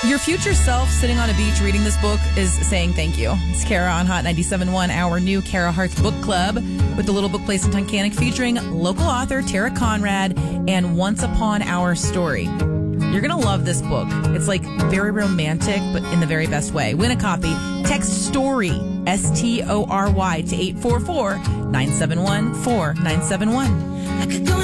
Your future self sitting on a beach reading this book is saying thank you. It's Kara on Hot 97.1, our new Kara Hearts Book Club with the Little Book Place in Tunkhannock featuring local author Tara Conrad and Once Upon Our Story. You're going to love this book. It's like very romantic, but in the very best way. Win a copy. Text STORY, STORY to 844-971-4971.